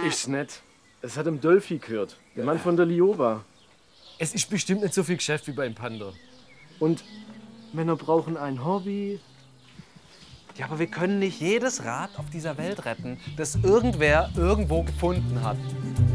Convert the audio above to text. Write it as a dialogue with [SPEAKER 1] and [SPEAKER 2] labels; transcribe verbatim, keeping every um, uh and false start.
[SPEAKER 1] Ich's nicht. Es hat im Dolphy gehört. Der Mann von der Lioba.
[SPEAKER 2] Es ist bestimmt nicht so viel Geschäft wie beim Panda.
[SPEAKER 1] Und Männer brauchen ein Hobby.
[SPEAKER 3] Ja, aber wir können nicht jedes Rad auf dieser Welt retten, das irgendwer irgendwo gefunden hat.